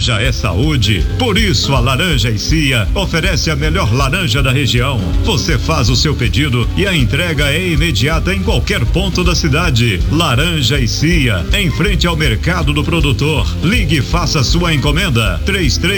Laranja é saúde, por isso a Laranja e Cia oferece a melhor laranja da região. Você faz o seu pedido e a entrega é imediata em qualquer ponto da cidade. Laranja e Cia, em frente ao mercado do produtor. Ligue e faça sua encomenda. 33